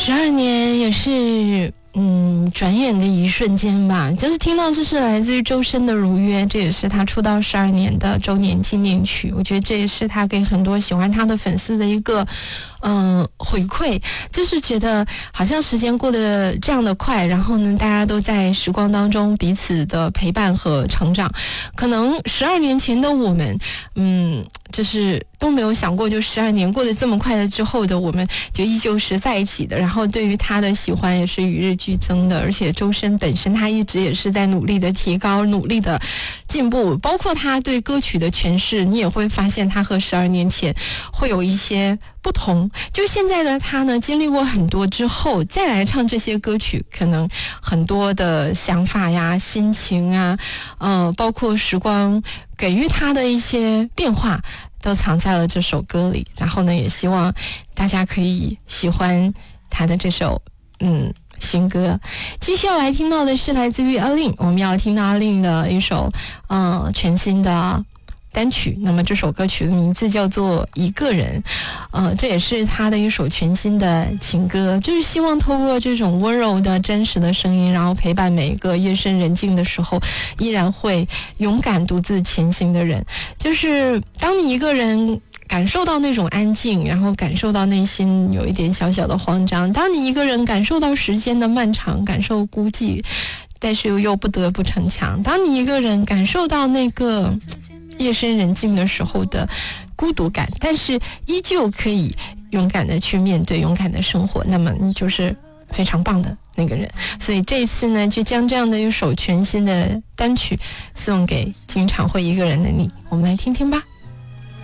12年也是转眼的一瞬间吧。就是听到这是来自于周深的《如约》，这也是他出道12年的周年纪念曲。我觉得这也是他给很多喜欢他的粉丝的一个回馈，就是觉得好像时间过得这样的快，然后呢大家都在时光当中彼此的陪伴和成长。可能12年前的我们就是都没有想过，就12年过得这么快了之后的我们就依旧是在一起的，然后对于他的喜欢也是与日俱增的。而且周深本身他一直也是在努力的提高，努力的进步，包括他对歌曲的诠释，你也会发现他和12年前会有一些不同。就现在的他呢，经历过很多之后再来唱这些歌曲，可能很多的想法呀、心情啊，包括时光给予他的一些变化都藏在了这首歌里。然后呢，也希望大家可以喜欢他的这首新歌。继续要来听到的是来自于阿令，我们要听到阿令的一首全新的单曲。那么这首歌曲的名字叫做《一个人》，这也是他的一首全新的情歌，就是希望透过这种温柔的真实的声音，然后陪伴每一个夜深人静的时候依然会勇敢独自前行的人。就是当你一个人感受到那种安静，然后感受到内心有一点小小的慌张，当你一个人感受到时间的漫长，感受孤寂，但是又不得不逞强，当你一个人感受到那个夜深人静的时候的孤独感，但是依旧可以勇敢的去面对，勇敢的生活，那么你就是非常棒的那个人。所以这一次呢，就将这样的一首全新的单曲送给经常会一个人的你，我们来听听吧。